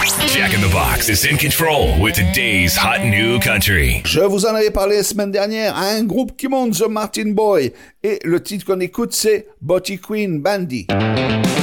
Jack in the Box is in control with today's hot new country. Je vous en avais parlé la semaine dernière à un groupe qui monte The Martin Boy et le titre qu'on écoute c'est Botty Queen Bandy.